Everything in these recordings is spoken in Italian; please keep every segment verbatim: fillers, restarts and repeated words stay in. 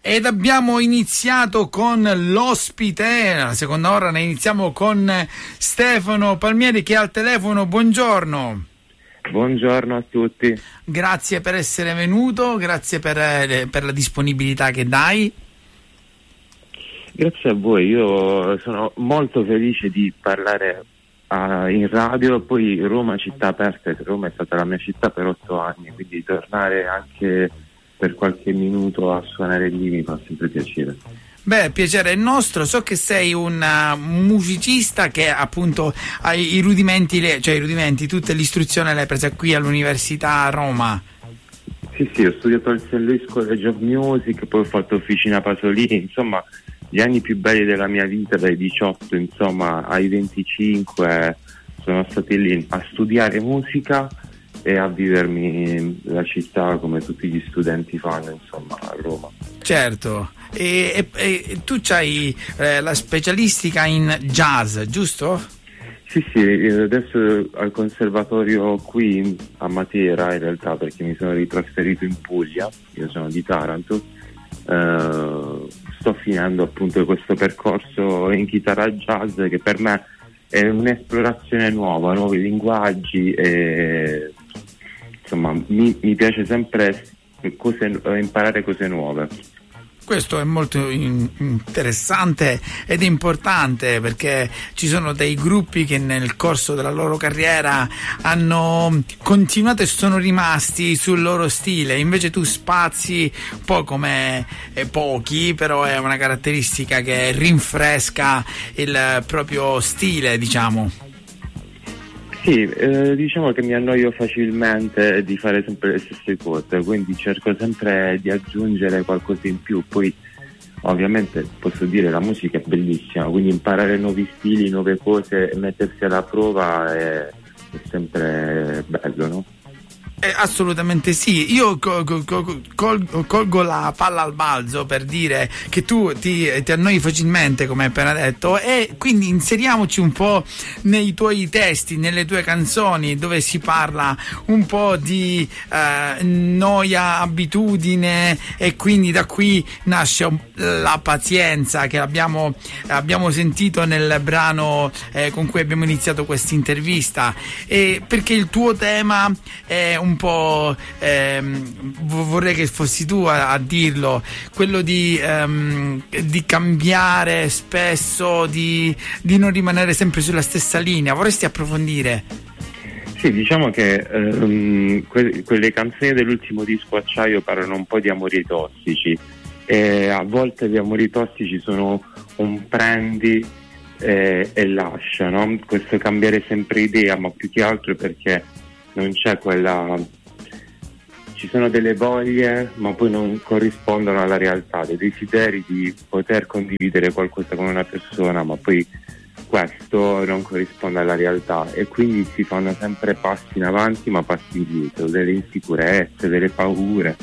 Ed abbiamo iniziato con l'ospite, la seconda ora ne iniziamo con Stefano Palmieri che è al telefono. Buongiorno. Buongiorno a tutti. Grazie per essere venuto, grazie per, per la disponibilità che dai. Grazie a voi, io sono molto felice di parlare uh, in radio, poi Roma città aperta, Roma è stata la mia città per otto anni, quindi tornare anche per qualche minuto a suonare lì mi fa sempre piacere. Beh, piacere è nostro. So che sei un uh, musicista che appunto hai i rudimenti, cioè i rudimenti, tutta l'istruzione l'hai presa qui all'Università a Roma. Sì, sì, ho studiato al Saint Louis College of Music, poi ho fatto Officina Pasolini, insomma gli anni più belli della mia vita, dai diciotto insomma ai venticinque, sono stati lì a studiare musica e a vivermi la città come tutti gli studenti fanno, insomma, a Roma. Certo, e, e, e tu c'hai eh, la specialistica in jazz, giusto? Sì, sì, adesso al conservatorio qui a Matera in realtà, perché mi sono ritrasferito in Puglia, io sono di Taranto. Uh, sto finendo appunto questo percorso in chitarra jazz che per me è un'esplorazione nuova, nuovi linguaggi e insomma mi, mi piace sempre cose, imparare cose nuove. Questo è molto in- interessante ed importante, perché ci sono dei gruppi che nel corso della loro carriera hanno continuato e sono rimasti sul loro stile, invece tu spazi un po' come eh, pochi, però è una caratteristica che rinfresca il proprio stile, diciamo. Sì, eh, diciamo che mi annoio facilmente di fare sempre le stesse cose, quindi cerco sempre di aggiungere qualcosa in più. Poi ovviamente posso dire la musica è bellissima, quindi imparare nuovi stili, nuove cose e mettersi alla prova è, è sempre bello, no? Eh, assolutamente sì, io col, col, col, colgo la palla al balzo per dire che tu ti, ti annoi facilmente, come hai appena detto, e quindi inseriamoci un po' nei tuoi testi, nelle tue canzoni, dove si parla un po' di eh, noia, abitudine, e quindi da qui nasce la pazienza che abbiamo, abbiamo sentito nel brano eh, con cui abbiamo iniziato questa intervista, e perché il tuo tema è un po' ehm, vorrei che fossi tu a, a dirlo, quello di, ehm, di cambiare spesso, di, di non rimanere sempre sulla stessa linea. Vorresti approfondire? Sì, diciamo che um, que- quelle canzoni dell'ultimo disco Acciaio parlano un po' di amori tossici, e a volte gli amori tossici sono un prendi e, e lascia, no? Questo cambiare sempre idea, ma più che altro perché non c'è quella, ci sono delle voglie ma poi non corrispondono alla realtà, dei desideri di poter condividere qualcosa con una persona, ma poi questo non corrisponde alla realtà e quindi si fanno sempre passi in avanti ma passi indietro, delle insicurezze, delle paure,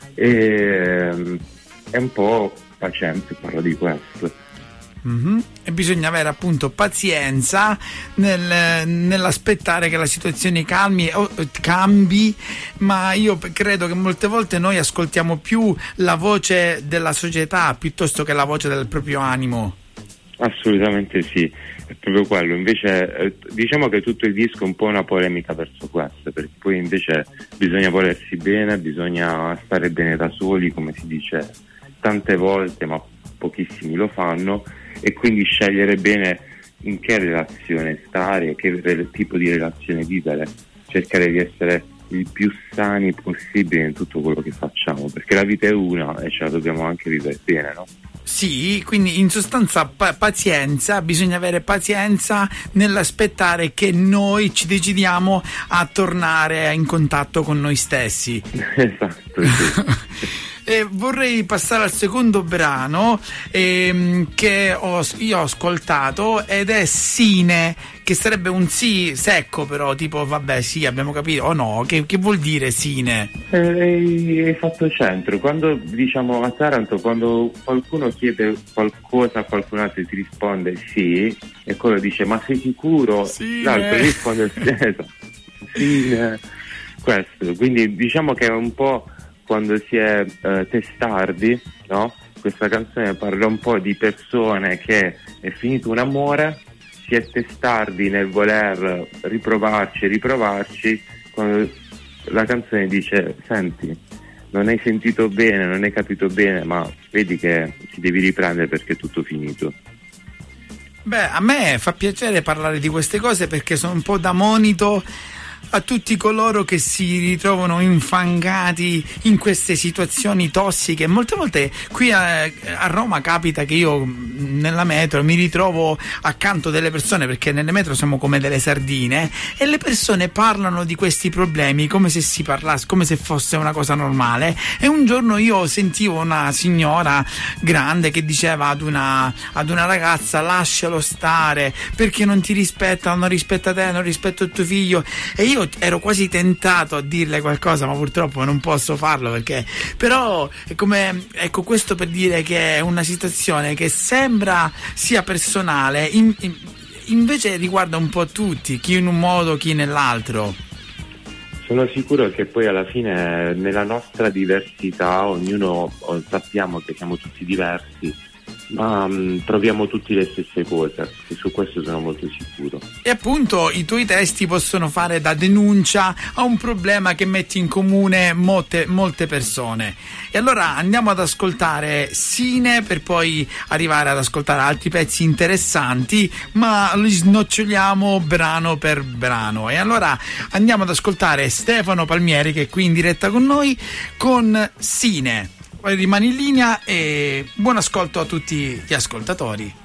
e è un po' paziente, parlo di questo. Mm-hmm. E bisogna avere appunto pazienza nel, nell'aspettare che la situazione calmi, o, cambi, ma io credo che molte volte noi ascoltiamo più la voce della società piuttosto che la voce del proprio animo. Assolutamente sì, è proprio quello. Invece eh, diciamo che tutto il disco è un po' una polemica verso questo, perché poi invece bisogna volersi bene, bisogna stare bene da soli, come si dice tante volte, ma pochissimi lo fanno, e quindi scegliere bene in che relazione stare, che re- tipo di relazione vivere, cercare di essere il più sani possibile in tutto quello che facciamo, perché la vita è una e ce la dobbiamo anche vivere bene, no? Sì, quindi in sostanza pa- pazienza, bisogna avere pazienza nell'aspettare che noi ci decidiamo a tornare in contatto con noi stessi. Esatto, sì. E vorrei passare al secondo brano ehm, che ho, io ho ascoltato, ed è Sine, che sarebbe un sì secco, però tipo vabbè sì abbiamo capito, o no, che, che vuol dire Sine? Eh, hai fatto centro. Quando diciamo a Taranto, quando qualcuno chiede qualcosa a qualcun altro e ti risponde sì, e quello dice ma sei sicuro? Sì, l'altro risponde Sine. Questo, quindi diciamo che è un po' quando si è eh, testardi, no? questa canzone parla un po' di persone che è finito un amore, si è testardi nel voler riprovarci e riprovarci, quando la canzone dice: senti, non hai sentito bene, non hai capito bene, ma vedi che ti devi riprendere perché è tutto finito. Beh, a me fa piacere parlare di queste cose perché sono un po' da monito a tutti coloro che si ritrovano infangati in queste situazioni tossiche. Molte volte qui a, a Roma capita che io nella metro mi ritrovo accanto delle persone, perché nelle metro siamo come delle sardine, e le persone parlano di questi problemi come se si parlasse, come se fosse una cosa normale. E un giorno io sentivo una signora grande che diceva ad una, ad una ragazza: lascialo stare perché non ti rispetta, non rispetta te, non rispetta il tuo figlio. E io ero quasi tentato a dirle qualcosa, ma purtroppo non posso farlo, perché però è come, ecco, questo per dire che è una situazione che sembra sia personale, in, in, invece riguarda un po' tutti, chi in un modo, chi nell'altro. Sono sicuro che poi alla fine nella nostra diversità ognuno, sappiamo che siamo tutti diversi, ma um, proviamo tutti le stesse cose, e su questo sono molto sicuro. E appunto i tuoi testi possono fare da denuncia a un problema che metti in comune molte, molte persone. E allora andiamo ad ascoltare Sine per poi arrivare ad ascoltare altri pezzi interessanti, ma li snoccioliamo brano per brano. E allora andiamo ad ascoltare Stefano Palmieri, che è qui in diretta con noi, con Sine. Rimani in linea e buon ascolto a tutti gli ascoltatori.